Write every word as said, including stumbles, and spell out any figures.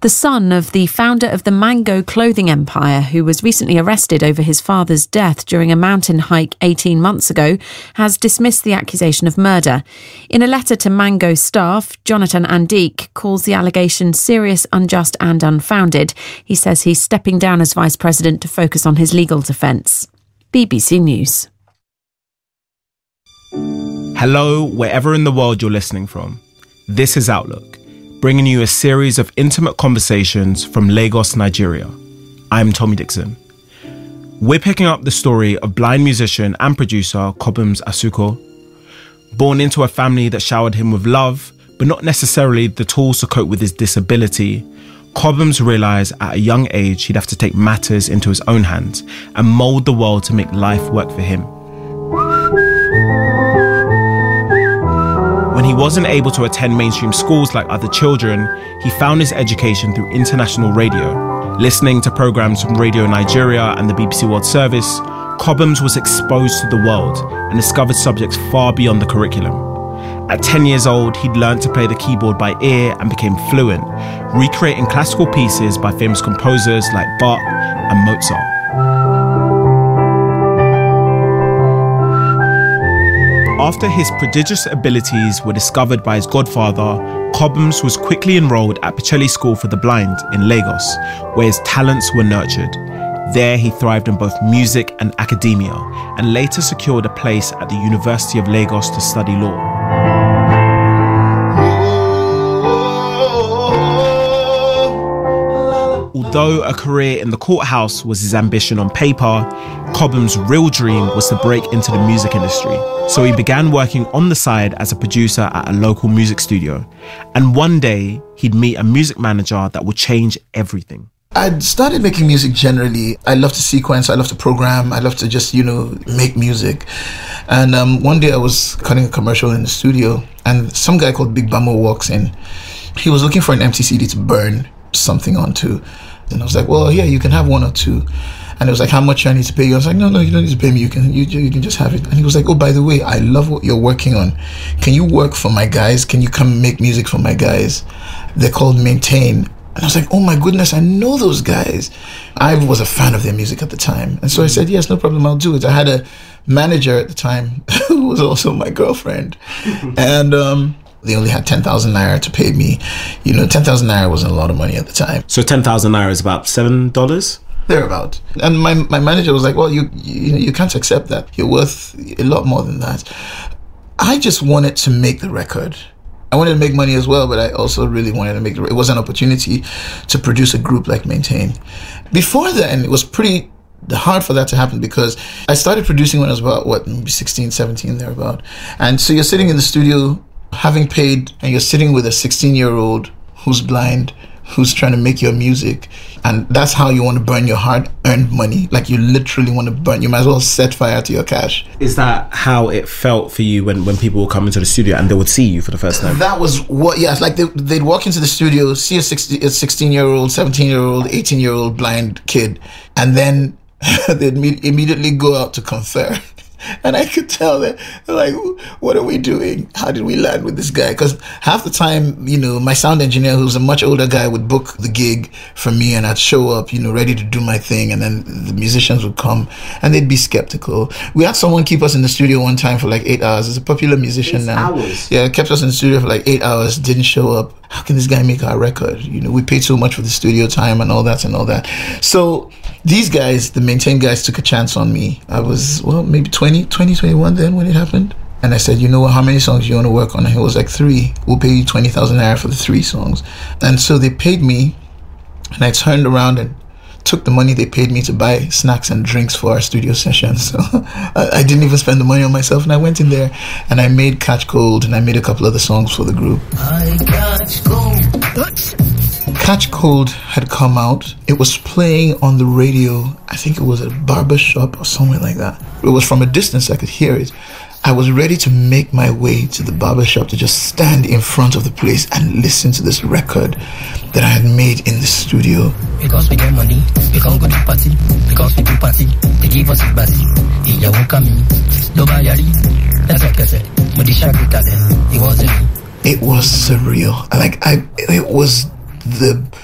The son of the founder of the Mango clothing empire, who was recently arrested over his father's death during a mountain hike eighteen months ago, has dismissed the accusation of murder. In a letter to Mango staff, Jonathan Andique calls the allegation serious, unjust and unfounded. He says he's stepping down as vice president to focus on his legal defence. B B C News. Hello, wherever in the world you're listening from. This is Outlook, bringing you a series of intimate conversations from Lagos, Nigeria. I'm Tommy Dixon. We're picking up the story of blind musician and producer Cobhams Asuquo. Born into a family that showered him with love, but not necessarily the tools to cope with his disability, Cobhams realised at a young age he'd have to take matters into his own hands and mould the world to make life work for him. When he wasn't able to attend mainstream schools like other children, he found his education through international radio. Listening to programmes from Radio Nigeria and the B B C World Service, Cobhams was exposed to the world and discovered subjects far beyond the curriculum. At ten years old, he'd learned to play the keyboard by ear and became fluent, recreating classical pieces by famous composers like Bach and Mozart. After his prodigious abilities were discovered by his godfather, Cobhams was quickly enrolled at Pacheli School for the Blind in Lagos, where his talents were nurtured. There he thrived in both music and academia, and later secured a place at the University of Lagos to study law. Although a career in the courthouse was his ambition on paper, Cobhams' real dream was to break into the music industry. So he began working on the side as a producer at a local music studio. And one day, he'd meet a music manager that would change everything. I started making music generally. I love to sequence, I love to program, I love to just, you know, make music. And um, one day I was cutting a commercial in the studio, and some guy called Big Bamo walks in. He was looking for an empty C D to burn something onto. And I was like, well, yeah, you can have one or two. And it was like, how much do I need to pay you? I was like, no, no, you don't need to pay me. You can you, you can just have it. And he was like, oh, by the way, I love what you're working on. Can you work for my guys? Can you come make music for my guys? They're called Maintain. And I was like, oh my goodness, I know those guys. I was a fan of their music at the time. And so I said, yes, no problem, I'll do it. I had a manager at the time who was also my girlfriend. And um, they only had ten thousand naira to pay me. You know, ten thousand naira wasn't a lot of money at the time. So ten thousand naira is about seven dollars? Thereabout. And my my manager was like, well, you, you you can't accept that. You're worth a lot more than that. I just wanted to make the record. I wanted to make money as well, but I also really wanted to make the record. It was an opportunity to produce a group like Maintain. Before then, it was pretty hard for that to happen because I started producing when I was about, what, maybe sixteen, seventeen, thereabout. And so you're sitting in the studio, having paid, and you're sitting with a sixteen-year-old who's blind, who's trying to make your music, and that's how you want to burn your hard-earned money. Like, you literally want to burn, you might as well set fire to your cash. Is that how it felt for you when, when people would come into the studio and they would see you for the first time? That was what, yeah, it's like they, they'd walk into the studio, see a sixteen-year-old, seventeen-year-old, eighteen-year-old blind kid, and then they'd meet, immediately go out to confer. And I could tell that, like, what are we doing? How did we land with this guy? Because half the time, you know, my sound engineer, who's a much older guy, would book the gig for me, and I'd show up, you know, ready to do my thing. And then the musicians would come and they'd be skeptical. We had someone keep us in the studio one time for like eight hours. It's a popular musician eight now. Hours. Yeah, kept us in the studio for like eight hours, didn't show up. How can this guy make our record? You know, we paid so much for the studio time and all that and all that. So these guys, the Maintain guys, took a chance on me. I was, well, maybe twenty, twenty, twenty-one then when it happened. And I said, you know what, how many songs do you want to work on? And he was like, three. We'll pay you twenty thousand naira for the three songs. And so they paid me, and I turned around and took the money they paid me to buy snacks and drinks for our studio sessions. So I, I didn't even spend the money on myself, and I went in there and I made Catch Cold, and I made a couple other songs for the group. I catch cold. Catch Cold had come out. It was playing on the radio. I think it was a barber shop or somewhere like that. It was from a distance, I could hear it. I was ready to make my way to the barber shop to just stand in front of the place and listen to this record that I had made in the studio. Because we get money, we can't go to party. Because we do party, they give us a bassy. They won't come in. That's like I said. It wasn't me. It was surreal. Like, I, it was the